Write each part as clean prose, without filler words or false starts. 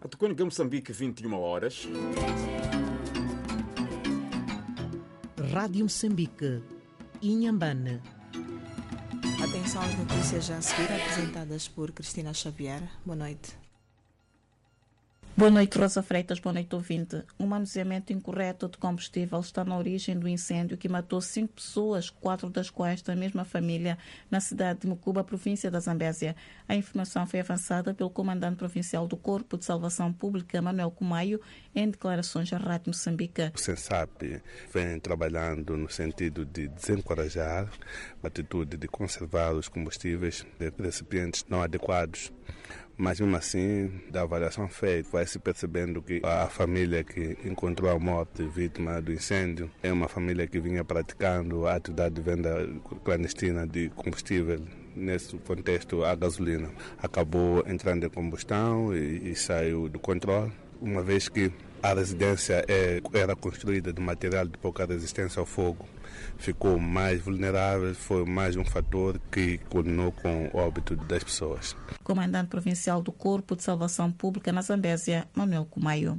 Atuquani, Moçambique, 21 horas. Rádio Moçambique, Inhambane. Atenção às notícias já a seguir, apresentadas por Cristina Xavier. Boa noite. Boa noite, Rosa Freitas. Boa noite, ouvinte. Um manuseamento incorreto de combustível está na origem do incêndio que matou 5 pessoas, 4 das quais da mesma família, na cidade de Mucuba, província da Zambésia. A informação foi avançada pelo comandante provincial do Corpo de Salvação Pública, Manuel Cumaio, em declarações à Rádio Moçambique. O SENSAP vem trabalhando no sentido de desencorajar a atitude de conservar os combustíveis de recipientes não adequados. Mas mesmo assim, da avaliação feita, vai se percebendo que a família que encontrou a morte vítima do incêndio é uma família que vinha praticando a atividade de venda clandestina de combustível. Nesse contexto, a gasolina acabou entrando em combustão e saiu do controle, uma vez que a residência era construída de material de pouca resistência ao fogo. Ficou mais vulnerável, foi mais um fator que culminou com o óbito das pessoas. Comandante provincial do Corpo de Salvação Pública na Zambésia, Manuel Cumaio.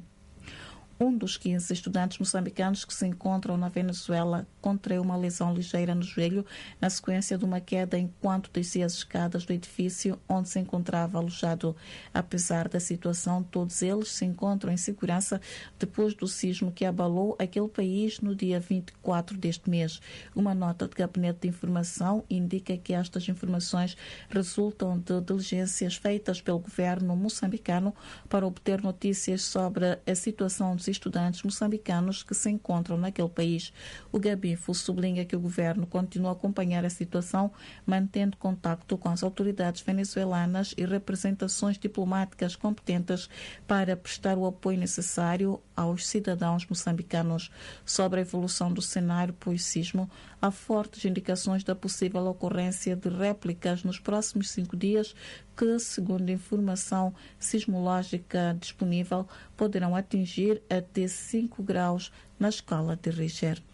Um dos 15 estudantes moçambicanos que se encontram na Venezuela contraiu uma lesão ligeira no joelho na sequência de uma queda enquanto descia as escadas do edifício onde se encontrava alojado. Apesar da situação, todos eles se encontram em segurança depois do sismo que abalou aquele país no dia 24 deste mês. Uma nota de gabinete de informação indica que estas informações resultam de diligências feitas pelo governo moçambicano para obter notícias sobre a situação dos estudantes moçambicanos que se encontram naquele país. O Gabinfo sublinha que o governo continua a acompanhar a situação, mantendo contacto com as autoridades venezuelanas e representações diplomáticas competentes para prestar o apoio necessário aos cidadãos moçambicanos. Sobre a evolução do cenário pós-sismo, há fortes indicações da possível ocorrência de réplicas nos próximos 5 dias que, segundo a informação sismológica disponível, poderão atingir até 5 graus na escala de Richter.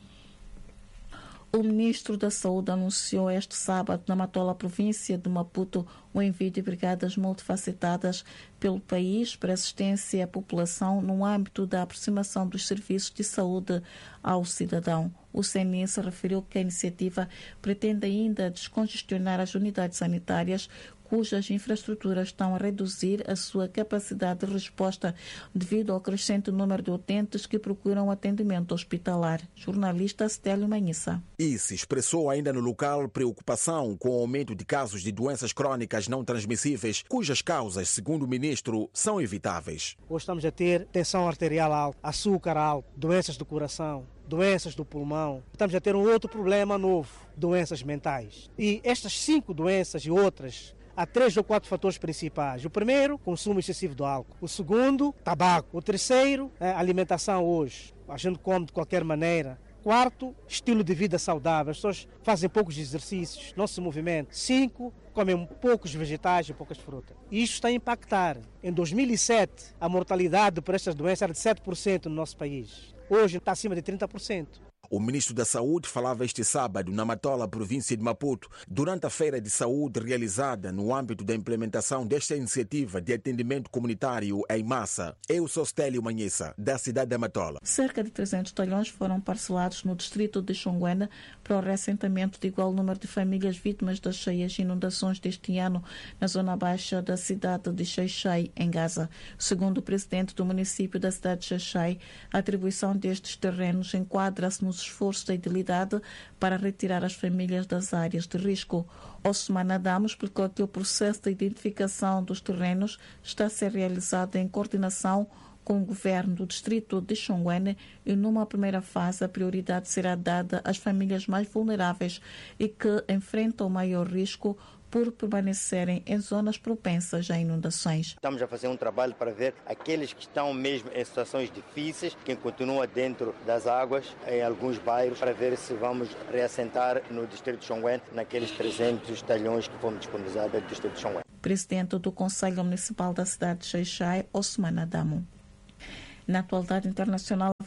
O ministro da Saúde anunciou este sábado na Matola, província de Maputo, o envio de brigadas multifacetadas pelo país para assistência à população no âmbito da aproximação dos serviços de saúde ao cidadão. O CNS referiu que a iniciativa pretende ainda descongestionar as unidades sanitárias cujas infraestruturas estão a reduzir a sua capacidade de resposta devido ao crescente número de utentes que procuram atendimento hospitalar. Jornalista Stélio Manhissa. E se expressou ainda no local preocupação com o aumento de casos de doenças crônicas não transmissíveis, cujas causas, segundo o ministro, são evitáveis. Hoje estamos a ter tensão arterial alta, açúcar alto, doenças do coração, doenças do pulmão. Estamos a ter um outro problema novo, doenças mentais. E estas 5 doenças e outras, há 3 ou 4 fatores principais. O primeiro, consumo excessivo de álcool. O segundo, tabaco. O terceiro, alimentação hoje. A gente come de qualquer maneira. Quarto, estilo de vida saudável. As pessoas fazem poucos exercícios, não se movimentam. 5, comem poucos vegetais e poucas frutas. E isto está a impactar. Em 2007, a mortalidade por estas doenças era de 7% no nosso país. Hoje está acima de 30%. O ministro da Saúde falava este sábado na Matola, província de Maputo, durante a feira de saúde realizada no âmbito da implementação desta iniciativa de atendimento comunitário em massa. Eu sou Stélio Manhissa, da cidade da Matola. Cerca de 300 talhões foram parcelados no distrito de Xonguena para o reassentamento de igual número de famílias vítimas das cheias e inundações deste ano na zona baixa da cidade de Xai-Xai, em Gaza. Segundo o presidente do município da cidade de Xai-Xai, a atribuição destes terrenos enquadra-se nos esforços da idilidade para retirar as famílias das áreas de risco. Osman Adamo explicou que o processo de identificação dos terrenos está a ser realizado em coordenação com o governo do distrito de Xonguena e numa primeira fase a prioridade será dada às famílias mais vulneráveis e que enfrentam maior risco por permanecerem em zonas propensas a inundações. Estamos a fazer um trabalho para ver aqueles que estão mesmo em situações difíceis, quem continua dentro das águas, em alguns bairros, para ver se vamos reassentar no distrito de Xonguena, naqueles 300 talhões que fomos disponibilizados do distrito de Xonguena. Presidente do Conselho Municipal da cidade de Xai-Xai, Osman Adamo. Na atualidade internacional,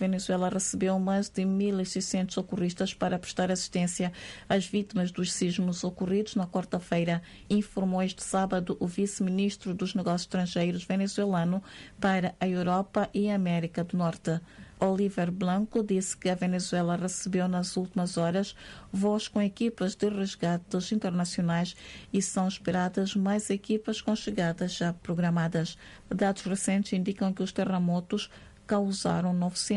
Venezuela recebeu mais de 1.600 socorristas para prestar assistência às vítimas dos sismos ocorridos na quarta-feira, informou este sábado o vice-ministro dos Negócios Estrangeiros venezuelano para a Europa e a América do Norte. Oliver Blanco disse que a Venezuela recebeu nas últimas horas voos com equipas de resgates internacionais e são esperadas mais equipas com chegadas já programadas. Dados recentes indicam que os terremotos causaram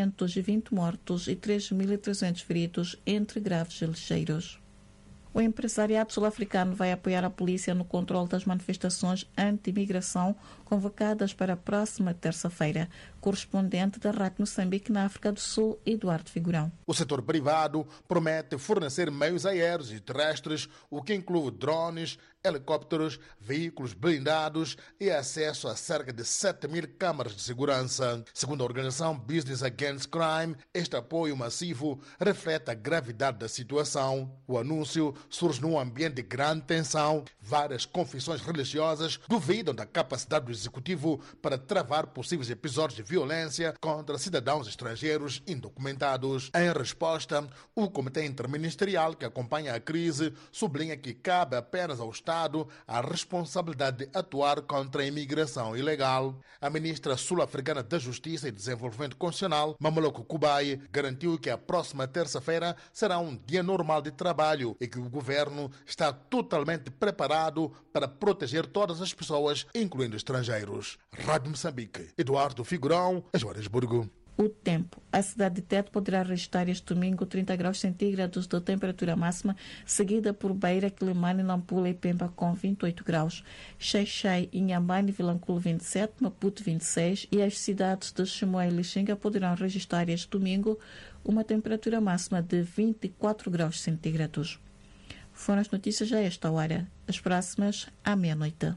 920 mortos e 3.300 feridos, entre graves e ligeiros. O empresariado sul-africano vai apoiar a polícia no controle das manifestações anti-imigração convocadas para a próxima terça-feira. Correspondente da Rádio Moçambique na África do Sul, Eduardo Figurão. O setor privado promete fornecer meios aéreos e terrestres, o que inclui drones, helicópteros, veículos blindados e acesso a cerca de 7.000 câmaras de segurança. Segundo a organização Business Against Crime, este apoio massivo reflete a gravidade da situação. O anúncio surge num ambiente de grande tensão. Várias confissões religiosas duvidam da capacidade do executivo para travar possíveis episódios de violência contra cidadãos estrangeiros indocumentados. Em resposta, o Comitê Interministerial que acompanha a crise sublinha que cabe apenas ao Estado a responsabilidade de atuar contra a imigração ilegal. A ministra sul-africana da Justiça e Desenvolvimento Constitucional, Mamoloko Kubayi, garantiu que a próxima terça-feira será um dia normal de trabalho e que o governo está totalmente preparado para proteger todas as pessoas, incluindo estrangeiros. Rádio Moçambique, Eduardo Figurão, Joanesburgo. O tempo. A cidade de Tete poderá registrar este domingo 30 graus centígrados de temperatura máxima, seguida por Beira, Quilimane, Nampula e Pemba com 28 graus. Xai-Xai, Inhambane e Vilanculo 27, Maputo 26 e as cidades de Chimoio e Lixinga poderão registrar este domingo uma temperatura máxima de 24 graus centígrados. Foram as notícias a esta hora. As próximas à meia-noite.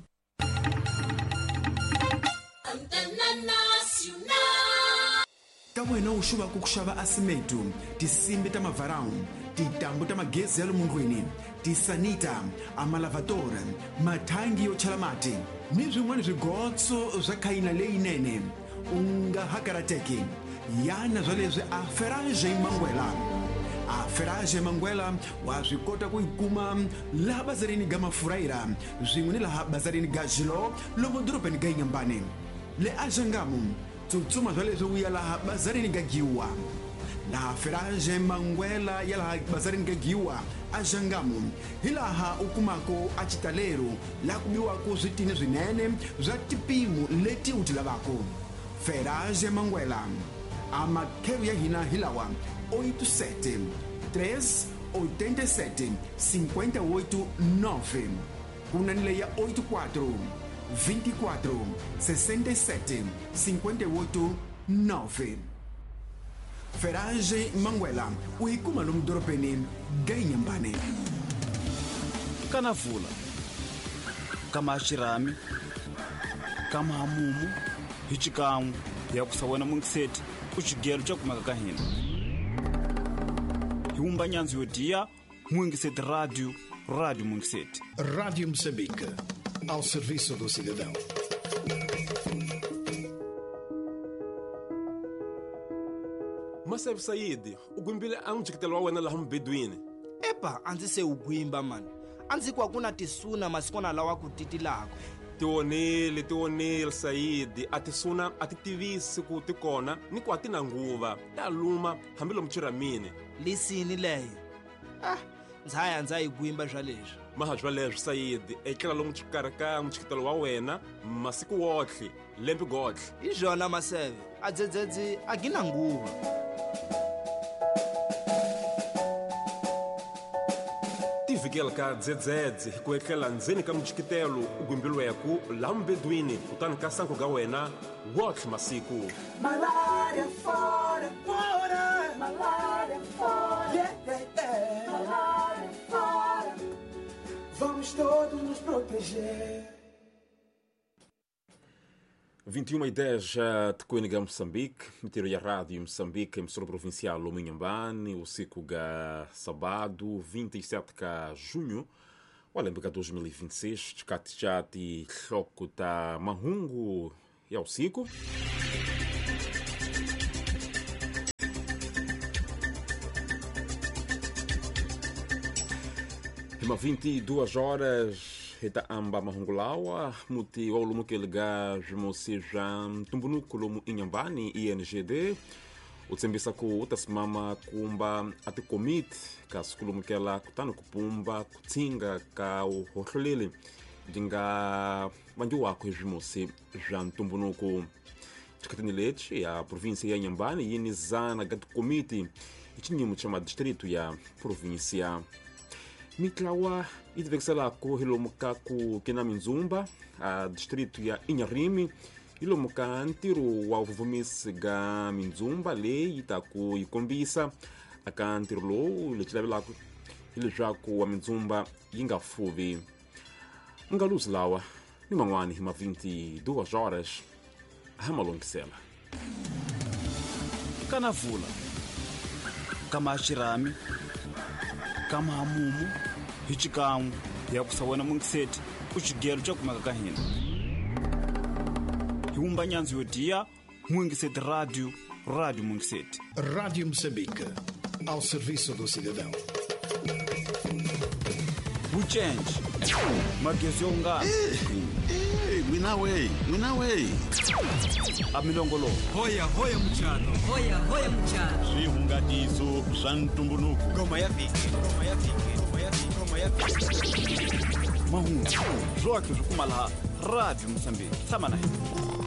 Kamwena ushuba kukushava asimetu, tisimbi tamavarão, titambu tamagezi alumungwini, tisanita, amalavadora, matangi yochalamati, nizimwani zigotso zakaina leinene, unga hakarateki, yana zaleze a Ferragem Manguela. A Ferragem Manguela wazikota kuikuma la bazarini gama furaira, zinguni la bazarini gajilo, lomo dropeni gainyambani. Le ajangamu, tutsuma zalezo yala bazarini gagiwa. La Ferragem Manguela yala bazarini gagiwa ajangamu. Hilaha ukumako achitaleru la kubiwa kuzitini zinene za tipimu leti utilabako. Ferragem Manguela. Amakeru ya hina hilawa 87 387 58 9. Unanile ya 84 24 67 58 9. Ferragem Manguela, uikuma lumdoropeni gainyambane. Kanavula, kama Shirami, kama Hamumu, Hichikamu, ya kusawena mungiseti, uchigelu chakumaka kahina. Hiumba nyanzi yodia, Mungiseti Rádio Mungiseti. Rádio Moçambique, ao serviço do cidadão. Masebe Said, ugumbile amjikitelwa wena lahum beduini. Epa, anzi se ugwimba man. Anzi kwa kuna tisuna masikona lawa kutiti lako. Tionile Said, atisuna atitivisi kutikona ni kwa tina nguva. Taluma hambilo mchiramine. Lisini leyo. Nzaya nzaya ugwimba jalejo. Mahajwalejo Said, ekela lo mchikaraka mchikitelwa wena masiku wotle, lempi gotle. Ijona Masebe, adzedzedzi agina nguva. Tivikela ka dzedzedze hikuekela nzeni ka mchikitelo ugumbilo yaku lambeduini utani ka sanko ga wena wotle masiku. Malaria fora, fora, malaria fora, yeah. Malaria fora, vamos todos nos proteger. 21h10 de Coiniga, Moçambique, metiro a Rádio Moçambique, emissora provincial Lominhambane, o ciclo ga sábado, 27 de junho, o Olímpica 2026, Tchati Choco ta Mahungu e ao ciclo. Uma 22 horas heta amba mahungulawa muti wa ulumukelga jmoseja tumbunuku lomu Inhambane INGD utsembisa ku utasimama kumba ati komit ka sikulumukela kutano kupumba kutsinga ka uhohlolele dinga banju wako jmose jan tumbunuku chikatini leche ya província ya Inhambane yinizana gati komiti ichinyumu chama distrito ya província Mitlawa idivexela ko hilomuka ku Kenaminzumba a distrito ya Inharime ilomuka antiro wa uvuvumis ga Minzumba le itaku ikombisa akantiro lo lechilavela ku ile jaku wa Minzumba ingafuvi Ngaluz lawa ni mangwani hima 22 horas hamalongisela Kanavula kama Shirami kama hamumu hichikamu ya kusawena mungiseti uchigero cha kumaka kahina hiumba nyanzi yodia Mungiseti rádio Mungiseti. Rádio Moçambique, ao serviço do cidadão. Buchenji magezi yongana Minaway amilongolo hoya mchano Swihungatiso Santumbunuku Goma ya viki mahungu zote zukumala Rádio Moçambique samana